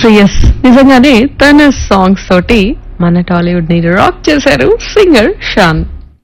So yes, నిజంగానే తన songs తోటి మన టాలీవుడ్ ని రాక్ చేశారు సింగర్ షాన్.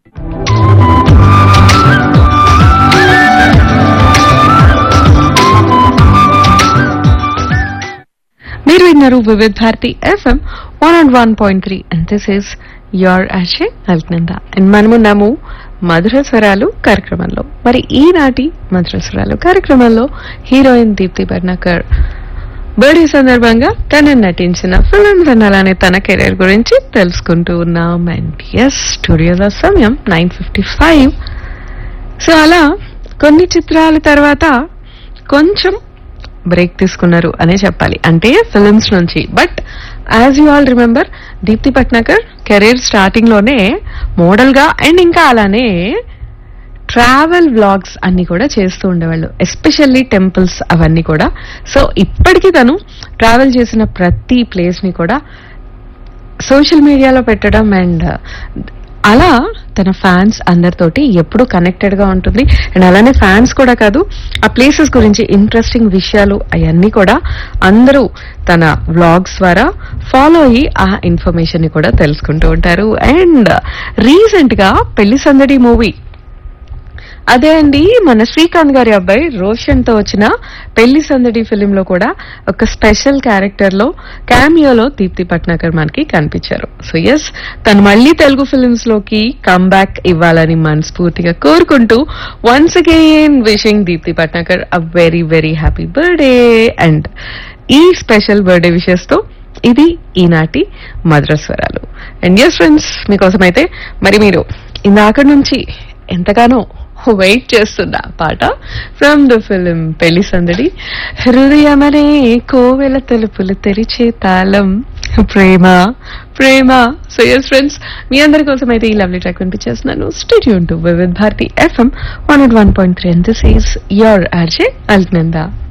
మీరు విన్నారు Vividh Bharati FM 101.3 and this is your ఆశే అల్క్నంద. అండ్ మనమున్నాము మధుర స్వరాలు కార్యక్రమంలో. మరి ఈనాటి మధుర స్వరాలు కార్యక్రమంలో హీరోయిన్ దీప్తి పట్నాకర్ బర్త్డే సందర్భంగా తను నటించిన ఫిల్మ్స్ అండ్ అలానే తన కెరీర్ గురించి తెలుసుకుంటూ ఉన్నాం. అండ్ ఎస్, స్టూడియోలో సమయం 9:55. సో అలా కొన్ని చిత్రాల తర్వాత కొంచెం బ్రేక్ తీసుకున్నారు అనే చెప్పాలి, అంటే ఫిల్మ్స్ నుంచి. But as you all remember, Deepti Patnakar career starting లోనే మోడల్ గా అండ్ ఇంకా అలానే ట్రావెల్ వ్లాగ్స్ అన్ని కూడా చేస్తూ ఉండేవాళ్ళు, ఎస్పెషల్లీ టెంపుల్స్ అవన్నీ కూడా. సో ఇప్పటికీ తను ట్రావెల్ చేసిన ప్రతి ప్లేస్ ని కూడా సోషల్ మీడియాలో పెట్టడం అండ్ అలా తన ఫ్యాన్స్ అందరితోటి ఎప్పుడూ కనెక్టెడ్ గా ఉంటుంది. అండ్ అలానే ఫ్యాన్స్ కూడా కాదు, ఆ ప్లేసెస్ గురించి ఇంట్రెస్టింగ్ విషయాలు అవన్నీ కూడా అందరూ తన వ్లాగ్స్ ద్వారా ఫాలో అయ్యి ఆ ఇన్ఫర్మేషన్ ని కూడా తెలుసుకుంటూ ఉంటారు. అండ్ రీసెంట్ గా పెళ్లి సందడి మూవీ, అదే అండి మన శ్రీకాంత్ గారి అబ్బాయి రోషన్ తో వచ్చిన పెళ్లి సందడి ఫిలిం లో కూడా ఒక స్పెషల్ క్యారెక్టర్ లో క్యామియోలో దీప్తి పట్నాకర్ మనకి కనిపించారు. సో ఎస్, తను మళ్ళీ తెలుగు ఫిలిమ్స్ లోకి కమ్బ్యాక్ ఇవ్వాలని మనస్ఫూర్తిగా కోరుకుంటూ once again wishing Deepti Patnakar a very very happy birthday. And ఈ స్పెషల్ బర్త్డే విషెస్ తో ఇది ఈనాటి మధుర స్వరాలు. అండ్ ఎస్ ఫ్రెండ్స్, మీకోసం అయితే మరి మీరు ఇందాక నుంచి ఎంతగానో వెయిట్ చేస్తున్న పాట ఫ్రమ్ ద ఫిలిం పెళ్లి సందడి, హృదయమనే కోవెల తలుపులు తెరిచే తాళం ప్రేమ ప్రేమ. సో ఎస్ ఫ్రెండ్స్, మీ అందరి కోసం అయితే ఈ lovely track వినిపించేస్తున్నాను. Stay tune to Vividh Bharati FM 101.3 and this is your RJ Alaknanda.